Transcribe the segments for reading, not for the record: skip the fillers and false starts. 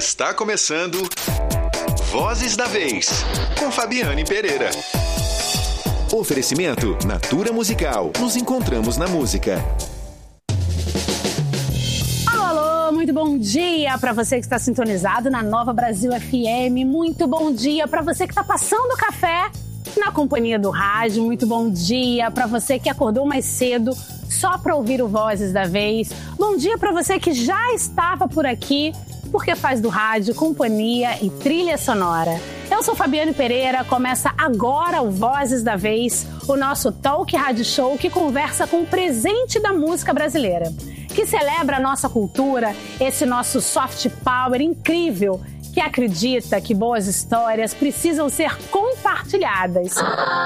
Está começando Vozes da Vez, com Fabiane Pereira. Oferecimento Natura Musical. Nos encontramos na música. Alô, muito bom dia para você que está sintonizado na Nova Brasil FM. Muito bom dia para você que está passando café na companhia do rádio. Muito bom dia para você que acordou mais cedo só para ouvir o Vozes da Vez. Bom dia para você que já estava por aqui porque faz do rádio companhia e trilha sonora. Eu sou Fabiane Pereira, começa agora o Vozes da Vez, o nosso talk rádio show que conversa com o presente da música brasileira, que celebra a nossa cultura, esse nosso soft power incrível, que acredita que boas histórias precisam ser compartilhadas.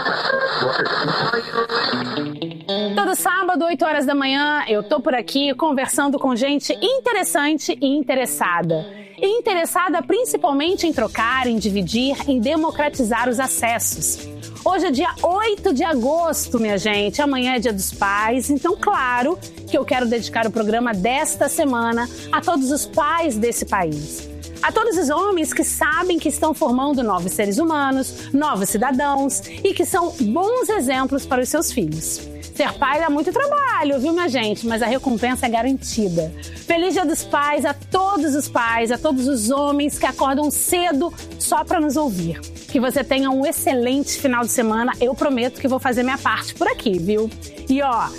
Todo sábado, 8 horas da manhã, eu tô por aqui conversando com gente interessante e interessada. E interessada principalmente em trocar, em dividir, em democratizar os acessos. Hoje é dia 8 de agosto, minha gente. Amanhã é dia dos pais, então claro que eu quero dedicar o programa desta semana a todos os pais desse país. A todos os homens que sabem que estão formando novos seres humanos, novos cidadãos e que são bons exemplos para os seus filhos. Ser pai dá muito trabalho, viu, minha gente? Mas a recompensa é garantida. Feliz Dia dos Pais a todos os pais, a todos os homens que acordam cedo só para nos ouvir. Que você tenha um excelente final de semana. Eu prometo que vou fazer minha parte por aqui, viu? E ó,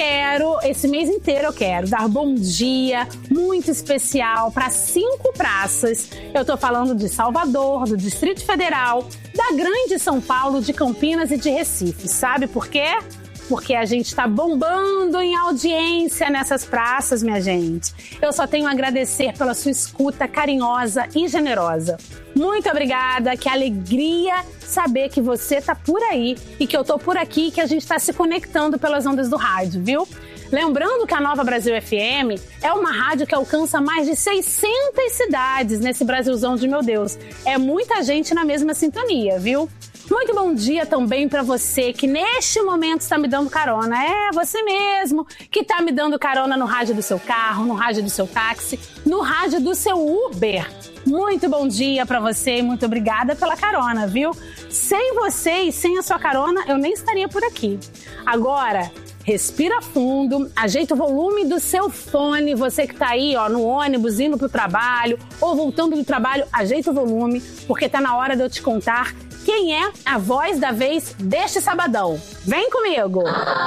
esse mês inteiro eu quero dar bom dia muito especial para 5 praças. Eu tô falando de Salvador, do Distrito Federal, da Grande São Paulo, de Campinas e de Recife. Sabe por quê? Porque a gente está bombando em audiência nessas praças, minha gente. Eu só tenho a agradecer pela sua escuta carinhosa e generosa. Muito obrigada, que alegria saber que você tá por aí e que eu tô por aqui, que a gente está se conectando pelas ondas do rádio, viu? Lembrando que a Nova Brasil FM é uma rádio que alcança mais de 600 cidades nesse Brasilzão de meu Deus. É muita gente na mesma sintonia, viu? Muito bom dia também para você que neste momento está me dando carona. É você mesmo que está me dando carona no rádio do seu carro, no rádio do seu táxi, no rádio do seu Uber. Muito bom dia para você e muito obrigada pela carona, viu? Sem você e sem a sua carona, eu nem estaria por aqui. Agora, respira fundo, ajeita o volume do seu fone, você que tá aí ó, no ônibus, indo pro trabalho ou voltando do trabalho, ajeita o volume, porque tá na hora de eu te contar quem é a voz da vez deste sabadão. Vem comigo!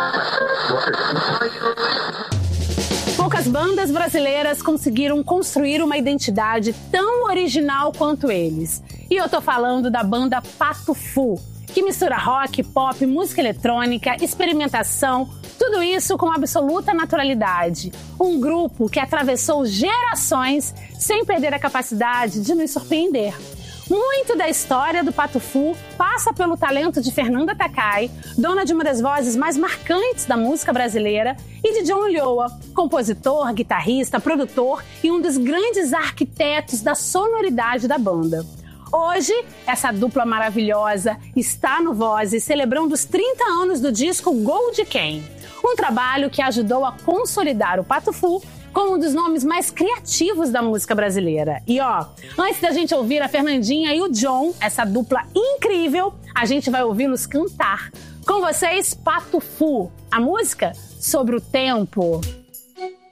Poucas bandas brasileiras conseguiram construir uma identidade tão original quanto eles. E eu tô falando da banda Pato Fu, que mistura rock, pop, música eletrônica, experimentação, tudo isso com absoluta naturalidade. Um grupo que atravessou gerações sem perder a capacidade de nos surpreender. Muito da história do Pato Fu passa pelo talento de Fernanda Takai, dona de uma das vozes mais marcantes da música brasileira, e de John Ulloa, compositor, guitarrista, produtor e um dos grandes arquitetos da sonoridade da banda. Hoje, essa dupla maravilhosa está no Vozes, celebrando os 30 anos do disco Gold Can, um trabalho que ajudou a consolidar o Pato Fu como um dos nomes mais criativos da música brasileira. E ó, antes da gente ouvir a Fernandinha e o John, essa dupla incrível, a gente vai ouvi-los cantar. Com vocês, Pato Fu, a música Sobre o Tempo.